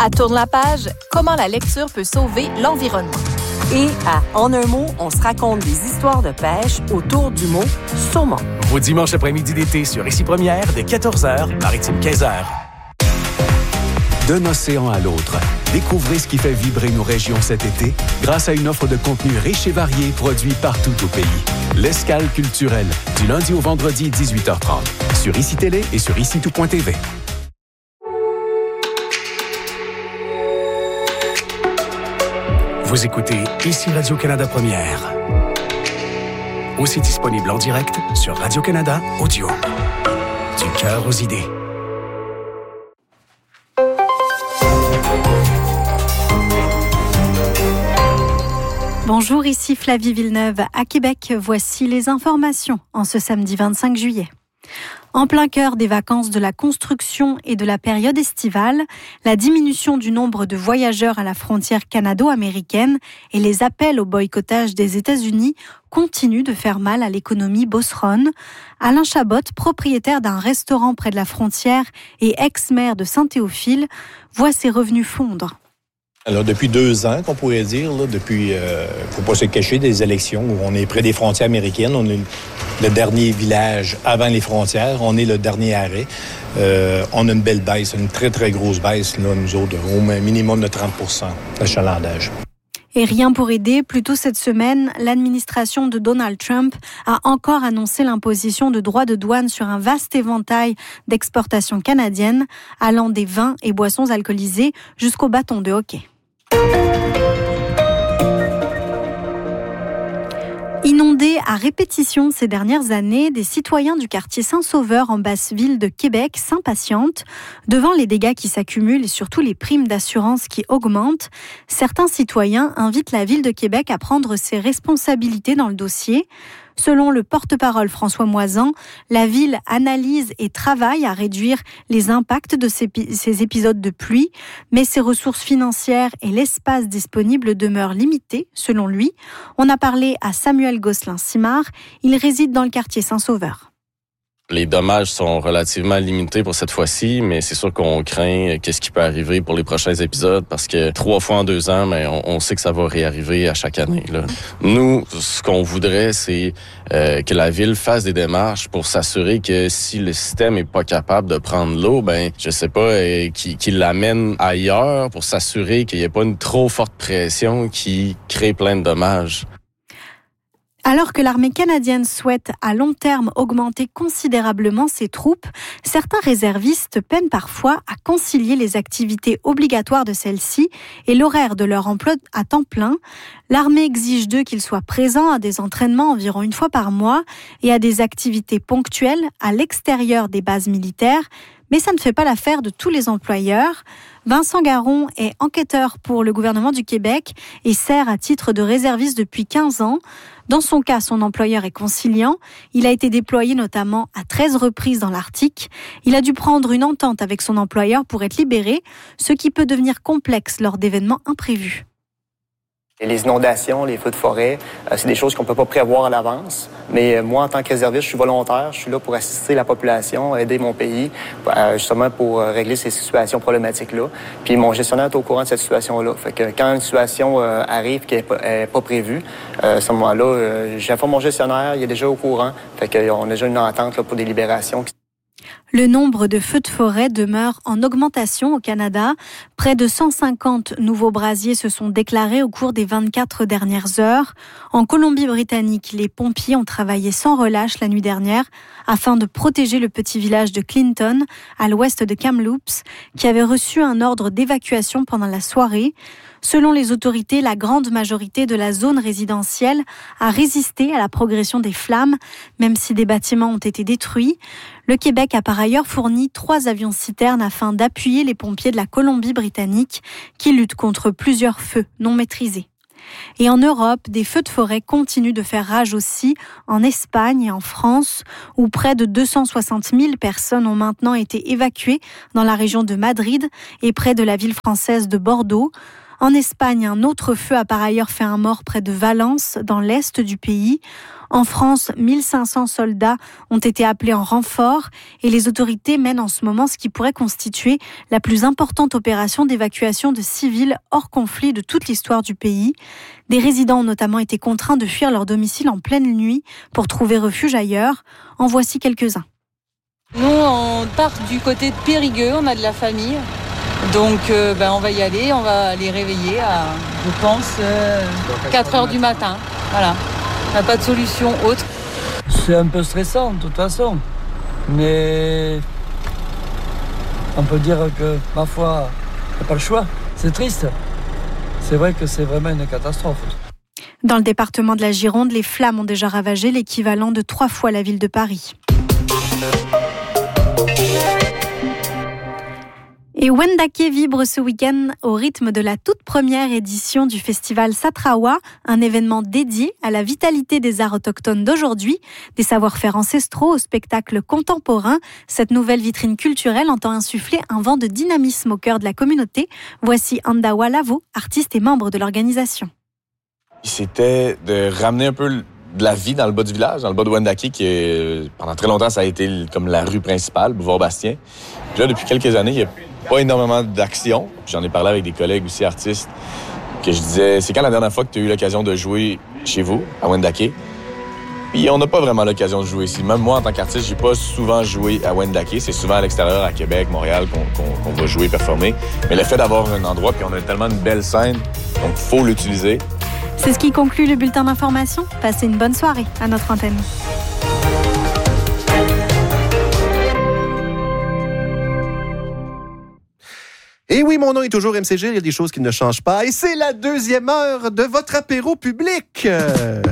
À Tourne la page, comment la lecture peut sauver l'environnement. Et à En un mot, on se raconte des histoires de pêche autour du mot saumon. Vos dimanches après-midi d'été sur Ici Première, dès 14h, Maritime 15h. D'un océan à l'autre, découvrez ce qui fait vibrer nos régions cet été grâce à une offre de contenu riche et varié produit partout au pays. L'Escale culturelle, du lundi au vendredi 18h30, sur ICI Télé et sur ICITout.tv. Vous écoutez Ici Radio-Canada Première. Aussi disponible en direct sur Radio-Canada Audio. Du cœur aux idées. Bonjour, ici Flavie Villeneuve. À Québec, voici les informations en ce samedi 25 juillet. En plein cœur des vacances de la construction et de la période estivale, la diminution du nombre de voyageurs à la frontière canado-américaine et les appels au boycottage des États-Unis continuent de faire mal à l'économie beauceronne. Alain Chabot, propriétaire d'un restaurant près de la frontière et ex-maire de Saint-Théophile, voit ses revenus fondre. Alors, depuis 2 ans, qu'on pourrait dire, là, depuis, faut pas se cacher, des élections où on est près des frontières américaines. On est le dernier village avant les frontières. On est le dernier arrêt. On a une belle baisse, une très, très grosse baisse, là, nous autres, au minimum de 30% d'achalandage. Et rien pour aider, plus tôt cette semaine, l'administration de Donald Trump a encore annoncé l'imposition de droits de douane sur un vaste éventail d'exportations canadiennes, allant des vins et boissons alcoolisées jusqu'au bâton de hockey. Inondés à répétition ces dernières années, des citoyens du quartier Saint-Sauveur en Basse-Ville de Québec s'impatientent. Devant les dégâts qui s'accumulent et surtout les primes d'assurance qui augmentent, certains citoyens invitent la Ville de Québec à prendre ses responsabilités dans le dossier. Selon le porte-parole François Moisan, la Ville analyse et travaille à réduire les impacts de ces épisodes de pluie, mais ses ressources financières et l'espace disponible demeurent limités, selon lui. On a parlé à Samuel Gosselin-Simard, il réside dans le quartier Saint-Sauveur. Les dommages sont relativement limités pour cette fois-ci, mais c'est sûr qu'on craint qu'est-ce qui peut arriver pour les prochains épisodes parce que 3 fois en 2 ans, mais on sait que ça va réarriver à chaque année, là. Nous, ce qu'on voudrait, c'est que la Ville fasse des démarches pour s'assurer que si le système est pas capable de prendre l'eau, qu'il l'amène ailleurs pour s'assurer qu'il n'y ait pas une trop forte pression qui crée plein de dommages. Alors que l'armée canadienne souhaite à long terme augmenter considérablement ses troupes, certains réservistes peinent parfois à concilier les activités obligatoires de celles-ci et l'horaire de leur emploi à temps plein. L'armée exige d'eux qu'ils soient présents à des entraînements environ 1 fois par mois et à des activités ponctuelles à l'extérieur des bases militaires, mais ça ne fait pas l'affaire de tous les employeurs. Vincent Garon est enquêteur pour le gouvernement du Québec et sert à titre de réserviste depuis 15 ans. Dans son cas, son employeur est conciliant. Il a été déployé notamment à 13 reprises dans l'Arctique. Il a dû prendre une entente avec son employeur pour être libéré, ce qui peut devenir complexe lors d'événements imprévus. Les inondations, les feux de forêt, c'est des choses qu'on ne peut pas prévoir à l'avance. Mais moi, en tant que réserviste, je suis volontaire. Je suis là pour assister la population, aider mon pays, justement pour régler ces situations problématiques-là. Puis mon gestionnaire est au courant de cette situation-là. Fait que quand une situation arrive qui n'est pas prévue, à ce moment-là, j'informe mon gestionnaire, il est déjà au courant. Fait qu'on a déjà une entente là, pour des libérations. Le nombre de feux de forêt demeure en augmentation au Canada. Près de 150 nouveaux brasiers se sont déclarés au cours des 24 dernières heures. En Colombie-Britannique, les pompiers ont travaillé sans relâche la nuit dernière afin de protéger le petit village de Clinton, à l'ouest de Kamloops, qui avait reçu un ordre d'évacuation pendant la soirée. Selon les autorités, la grande majorité de la zone résidentielle a résisté à la progression des flammes, même si des bâtiments ont été détruits. Le Québec a par ailleurs fourni 3 avions-citernes afin d'appuyer les pompiers de la Colombie-Britannique qui luttent contre plusieurs feux non maîtrisés. Et en Europe, des feux de forêt continuent de faire rage aussi en Espagne et en France, où près de 260 000 personnes ont maintenant été évacuées dans la région de Madrid et près de la ville française de Bordeaux. En Espagne, un autre feu a par ailleurs fait un mort près de Valence, dans l'est du pays. En France, 1500 soldats ont été appelés en renfort et les autorités mènent en ce moment ce qui pourrait constituer la plus importante opération d'évacuation de civils hors conflit de toute l'histoire du pays. Des résidents ont notamment été contraints de fuir leur domicile en pleine nuit pour trouver refuge ailleurs. En voici quelques-uns. Nous, on part du côté de Périgueux, on a de la famille. Donc on va y aller, on va les réveiller à, je pense, 4 heures du matin. Voilà, on n'a pas de solution autre. C'est un peu stressant de toute façon, mais on peut dire que, ma foi, il n'y a pas le choix. C'est triste. C'est vrai que c'est vraiment une catastrophe. Dans le département de la Gironde, les flammes ont déjà ravagé l'équivalent de 3 fois la ville de Paris. Et Wendake vibre ce week-end au rythme de la toute première édition du festival Satrawa, un événement dédié à la vitalité des arts autochtones d'aujourd'hui, des savoir-faire ancestraux au spectacle contemporain. Cette nouvelle vitrine culturelle entend insuffler un vent de dynamisme au cœur de la communauté. Voici Andawa Lavo, artiste et membre de l'organisation. C'était de ramener un peu de la vie dans le bas du village, dans le bas de Wendake, qui est, pendant très longtemps, ça a été comme la rue principale, boulevard Bastien. Puis là, depuis quelques années, il y a pas énormément d'action. J'en ai parlé avec des collègues aussi artistes que je disais, c'est quand la dernière fois que tu as eu l'occasion de jouer chez vous, à Wendake? Puis on n'a pas vraiment l'occasion de jouer ici. Même moi, en tant qu'artiste, j'ai pas souvent joué à Wendake. C'est souvent à l'extérieur, à Québec, Montréal, qu'on va jouer, performer. Mais le fait d'avoir un endroit, puis on a tellement une belle scène, donc faut l'utiliser. C'est ce qui conclut le bulletin d'information. Passez une bonne soirée à notre antenne. Et oui, mon nom est toujours MCG, il y a des choses qui ne changent pas. Et c'est la 2e heure de votre apéro public.